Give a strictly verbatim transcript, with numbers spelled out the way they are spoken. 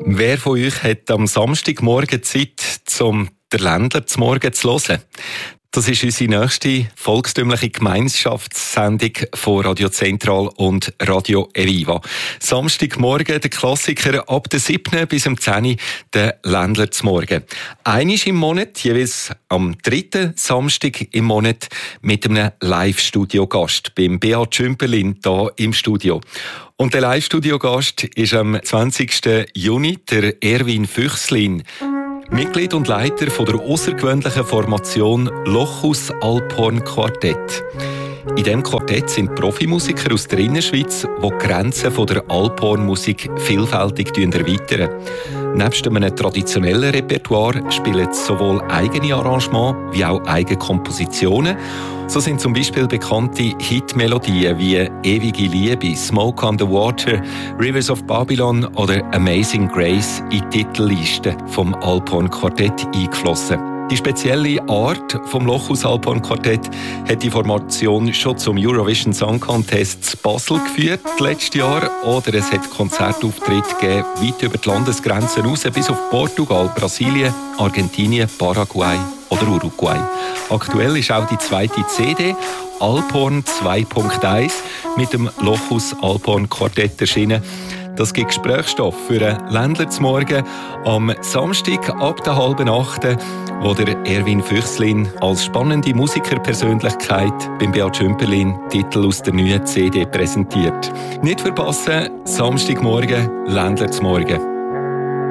Wer von euch hat am Samstagmorgen Zeit, um den Ländler zum Morgen zu hören? Das ist unsere nächste volkstümliche Gemeinschaftssendung von Radio Zentral und Radio Eviva. Samstagmorgen der Klassiker ab der siebten bis um zehn der Ländler zum Morgen. Einmal im Monat, jeweils am dritten Samstag im Monat, mit einem Live-Studio-Gast beim Beat Schümperlin hier im Studio. Und der Live-Studio-Gast ist am zwanzigsten Juni der Erwin Füchslin. Mitglied und Leiter von der außergewöhnlichen Formation Lochus Alphorn Quartett. In diesem Quartett sind Profimusiker aus der Innerschweiz, die die Grenzen der Alphornmusik vielfältig erweitern. Nebst einem traditionellen Repertoire spielen sie sowohl eigene Arrangements wie auch eigene Kompositionen. So sind zum Beispiel bekannte Hitmelodien wie «Ewige Liebe», «Smoke on the Water», «Rivers of Babylon» oder «Amazing Grace» in die Titelliste vom Alphorn Quartett eingeflossen. Die spezielle Art vom Lochus Alphorn Quartett hat die Formation schon zum Eurovision Song Contest in Basel geführt letztes Jahr, oder es hat Konzertauftritte gegeben weit über die Landesgrenzen raus bis auf Portugal, Brasilien, Argentinien, Paraguay oder Uruguay. Aktuell ist auch die zweite C D Alphorn zwei Punkt eins mit dem Lochus Alphorn Quartett erschienen. Das gibt Gesprächsstoff für einen Ländler zum Morgen am Samstag ab der halben achten, wo der Erwin Füchslin als spannende Musikerpersönlichkeit beim Beat Schümperlin Titel aus der neuen C D präsentiert. Nicht verpassen, Samstagmorgen, Ländler zum Morgen.